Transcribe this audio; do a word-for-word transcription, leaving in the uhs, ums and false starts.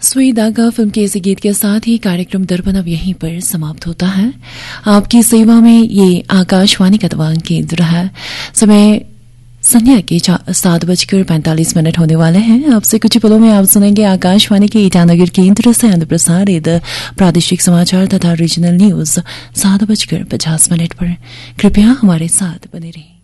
सुई धागा फिल्म के इस गीत के साथ ही कार्यक्रम दर्पण अब यहीं पर समाप्त होता है। आपकी सेवा में ये आकाशवाणी का तवांग केंद्र है। समय संध्या के सात बजकर पैंतालीस मिनट होने वाले हैं। आपसे कुछ पलों में आप सुनेंगे आकाशवाणी के ईटानगर केंद्र से अंत प्रसारित प्रादेशिक समाचार तथा रीजनल न्यूज सात बजकर पचास मिनट पर। कृपया हमारे साथ बने रहें।